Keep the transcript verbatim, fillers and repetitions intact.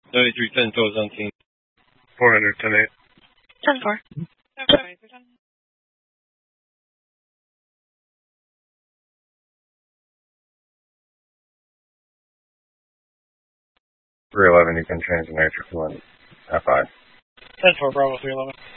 ninety-three ten, toes on team. four hundred, ten eight. ten four. three eleven, you can change the nature to an F I. ten four, Bravo three eleven.